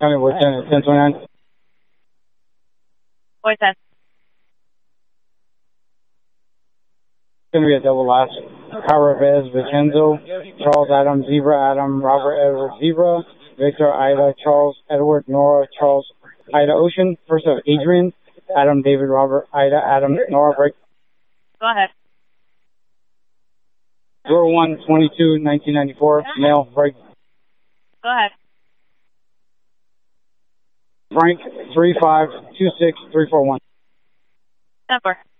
County Boy 10 at 1029. Boy 10. It's going to be a double last. Caravez Vincenzo, Charles Adam Zebra, Adam Robert Edward Zebra, Victor Ida Charles Edward Nora Charles Ida Ocean. First of Adrian, Adam David Robert Ida Adam Nora break. Go ahead. 01-22-1994, male break. Go ahead. Frank 3526341. 10-4.